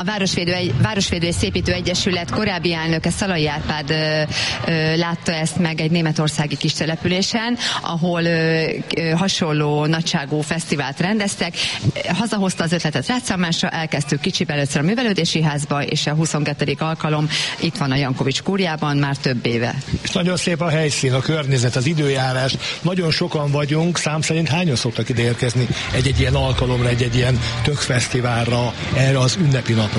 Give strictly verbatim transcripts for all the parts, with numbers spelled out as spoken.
A Városvédő, Városvédő és Szépítő Egyesület korábbi elnöke Szalai Árpád ö, ö, látta ezt meg egy németországi kis településen, ahol ö, ö, hasonló nagyságú fesztivált rendeztek. Hazahozta az ötletet Rácz-Tamásra, elkezdtük kicsiben először a művelődési házba, és a huszonkettedik alkalom itt van a Jankovics kúriában már több éve. És nagyon szép a helyszín, a környezet, az időjárás. Nagyon sokan vagyunk, szám szerint hányan szoktak ide érkezni egy-egy ilyen alkalomra, egy-egy ilyen tökfesztiválra, erre az ünnepi napra?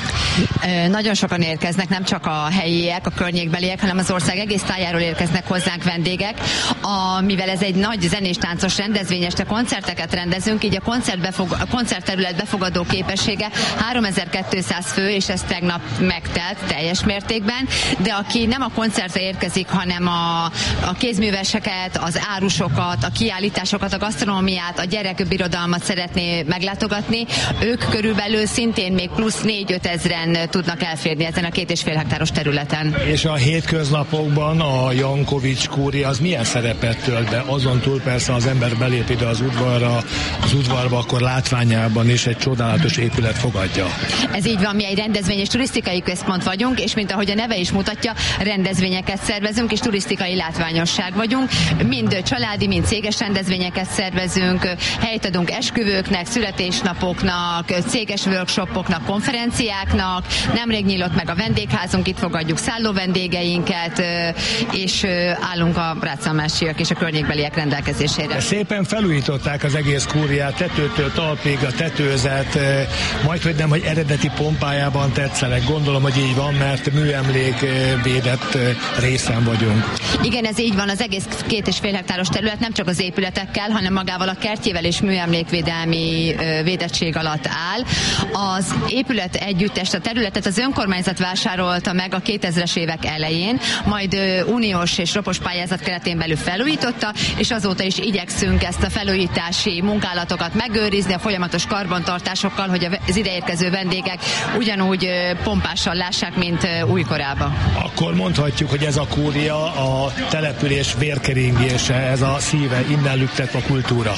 Nagyon sokan érkeznek, nem csak a helyiek, a környékbeliek, hanem az ország egész tájáról érkeznek hozzánk vendégek. A, mivel ez egy nagy zenés táncos rendezvény, este koncerteket rendezünk, így a, koncert befog, a koncertterület befogadó képessége háromezer-kétszáz fő, és ez tegnap megtelt teljes mértékben, de aki nem a koncertre érkezik, hanem a, a kézműveseket, az árusokat, a kiállításokat, a gasztronómiát, a gyerekbirodalmat szeretné meglátogatni, ők körülbelül szintén még plusz négy-öt ezren tudnak elférni ezen a két és fél hektáros területen. És a hétköznapokban a Jankovics kúria az milyen szerepet tölt be? Azon túl persze az ember belép ide az udvarra, az udvarba, akkor látványában is egy csodálatos épület fogadja. Ez így van, mi egy rendezvény és turisztikai központ vagyunk, és mint ahogy a neve is mutatja, rendezvényeket szervezünk, és turisztikai látványosság vagyunk. Mind családi, mind céges rendezvényeket szervezünk, helyt adunk esküvőknek, születésnapoknak, céges workshopoknak, konferenciáknak. Nemrég nyílt meg a vendégházunk, itt fogadjuk szálló vendégeinket, és állunk a rácz-tamásiak és a környékbeliek rendelkezésére. Szépen felújították az egész kúriát, tetőtől talpig, a tetőzet, majd hogy nem, hogy eredeti pompájában tetszenek. Gondolom, hogy így van, mert műemlék védett részen vagyunk. Igen, ez így van, az egész két és fél hektáros terület nem csak az épületekkel, hanem magával a kertjével és műemlékvédelmi védettség alatt áll. Az épület együttest, a területet az önkormányzat vásárolta meg a kétezres évek elején, majd uniós és ropos pályázat keretén belül felújította, és azóta is igyekszünk ezt a felújítási munkálatokat megőrizni a folyamatos karbantartásokkal, hogy az ideérkező vendégek ugyanúgy pompással lássák, mint újkorában. Akkor mondhatjuk, hogy ez a kúria a település vérkeringése, ez a szíve, innen lüktet a kultúra.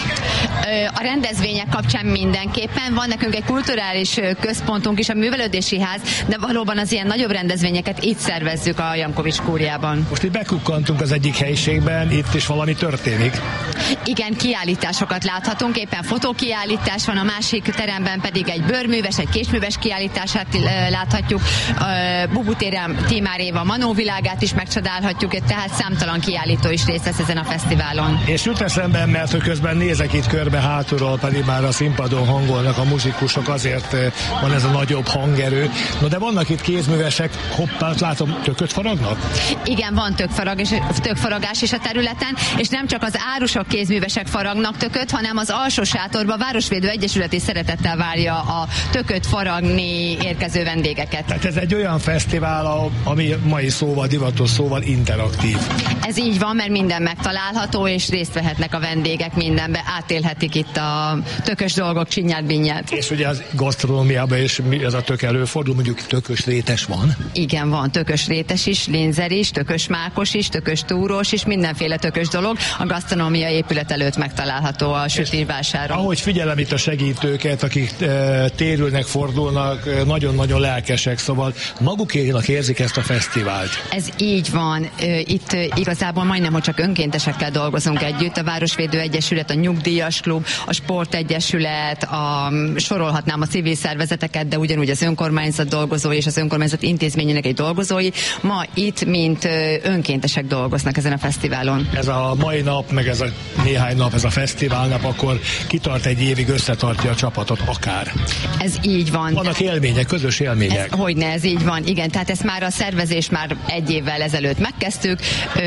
A rendezvények kapcsán mindenképpen van nekünk egy kulturális központunk is, a művelődési ház, de valóban az ilyen nagyobb rendezvényeket itt szervezzük a Jankovics kúriában. Most itt bekukkantunk az egyik helyiségben, itt is valami történik. Igen, kiállításokat láthatunk, éppen fotókiállítás van, a másik teremben pedig egy bőrműves, egy késműves kiállítását láthatjuk, Bubu Tímár Éva Manó világát is megcsodálhatjuk, tehát számtalan kiállító is részt vesz ezen a fesztiválon. És jut eszembe, mert hogy közben nézek itt körbe hátulról, pedig már a színpadon hangolnak a muzsikusok, azért van ez a nagyobb hangerő. No, de vannak itt kézművesek, hoppá, látom, tököt faragnak? Igen, van tökfarag és, tökfaragás is a területen, és nem csak az árusok kézművesek faragnak tököt, hanem az alsó sátorba a Városvédő Egyesület is szeretettel várja a tököt faragni érkező vendégeket. Tehát ez egy olyan fesztivál, ami mai szóval, divatos szóval interaktív. Ez így van, mert minden megtalálható, és részt vehetnek a vendégek mindenbe, átélhetik itt a tökös dolgok csinyát-binyát. És ugye az gasztronómiában is ez a tök előfordul, mondjuk tökös rétes van? Igen, van tökös rétes is, lénzer is, tökös mákos is, tökös túrós is, mindenféle tökös dolog. A gasztronómia épület előtt megtalálható a sütívásárról. Ahogy figyelem itt a segítőket, akik e, térülnek, fordulnak, e, nagyon-nagyon lelkesek, szóval magukénak érzik ezt a fesztivált. Ez így van. Itt igazából majdnem, hogy csak önkéntesekkel dolgozunk együtt. A Városvédő Egyesület, a Nyugdíjas Klub, a Sportegyesület, a, sorolhatnám a civil szervezeteket, de ugyanúgy az önkormányzat dolgozói és az önkormányzat intézményének egy dolgozói ma itt, mint önkéntesek dolgoznak ezen a fesztiválon. Ez a mai nap, meg ez a néhány nap, ez a fesztiválnap, akkor kitart egy évig, összetartja a csapatot akár. Ez így van. Vannak élmények, közös élmények. Ez, hogyne, ez így van. Igen, tehát ezt már a szervezés már egy évvel ezelőtt megkezdtük.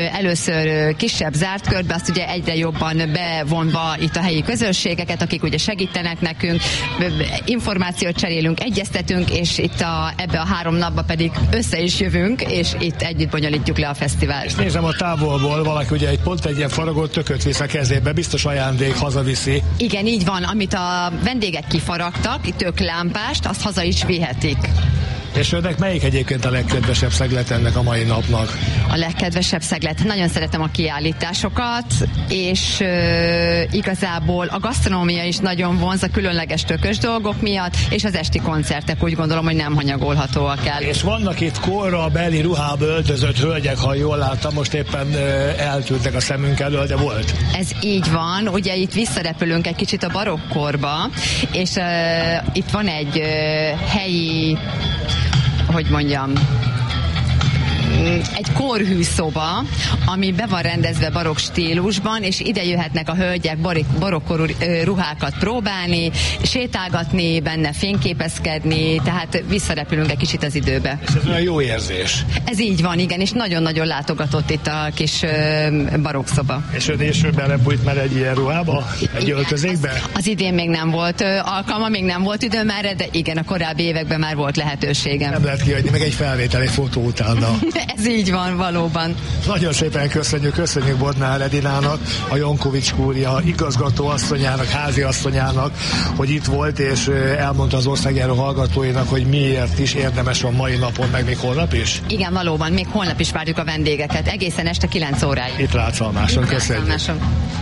Először kisebb zárt körbe, azt ugye egyre jobban bevonva itt a helyi közösségeket, akik ugye segítenek nekünk, információt cserélünk, egyeztetünk, és itt a, ebbe a három napba pedig össze is jövünk, és itt együtt bonyolítjuk le a fesztivált. És nézem a távolból, valaki ugye egy pont egy ilyen faragott tököt visz a kezébe, biztos ajándék, hazaviszi. Igen, így van, amit a vendégek kifaragtak, tök lámpást, azt haza is vihetik. És önnek melyik egyébként a legkedvesebb szeglet ennek a mai napnak? A legkedvesebb szeglet. Nagyon szeretem a kiállításokat, és ö, igazából a gasztronómia is nagyon vonz a különleges tökös dolgok miatt, és az esti koncertek úgy gondolom, hogy nem hanyagolhatóak el. És vannak itt korra beli ruhába öltözött hölgyek, ha jól láttam, most éppen ö, eltűntek a szemünk elől, de volt. Ez így van, ugye itt visszarepülünk egy kicsit a barokkorba, és ö, itt van egy ö, helyi, hogy mondjam, egy korhű szoba, ami be van rendezve barokk stílusban, és ide jöhetnek a hölgyek barokkorú ruhákat próbálni, sétálgatni, benne fényképezkedni, tehát visszarepülünk egy kicsit az időbe. És ez olyan jó érzés. Ez így van, igen, és nagyon-nagyon látogatott itt a kis barokk szoba. És ön is belepújt már egy ilyen ruhába? Egy igen, öltözékbe? Az, az idén még nem volt alkalma, még nem volt időm erre, de igen, a korábbi években már volt lehetőségem. Nem lehet kiadni, meg egy felvétel, egy fotó utána. Ez így van, valóban. Nagyon szépen köszönjük, köszönjük Bodnár Edinának, a Jankovics Kúria igazgatóasszonyának, háziasszonyának, hogy itt volt, és elmondta az országjáró hallgatóinak, hogy miért is érdemes a mai napon, meg még holnap is. Igen, valóban, még holnap is várjuk a vendégeket, egészen este kilenc óráig. Itt Rácz Almáson, köszönjük. Rácz Almáson.